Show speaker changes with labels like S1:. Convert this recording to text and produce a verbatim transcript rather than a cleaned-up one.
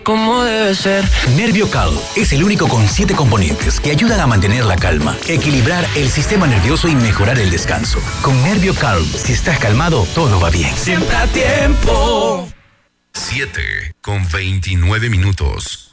S1: Como debe ser.
S2: Nervio Calm es el único con siete componentes que ayudan a mantener la calma, equilibrar el sistema nervioso y mejorar el descanso. Con Nervio Calm, si estás calmado, todo va bien.
S1: Siempre a tiempo.
S3: siete con veintinueve minutos.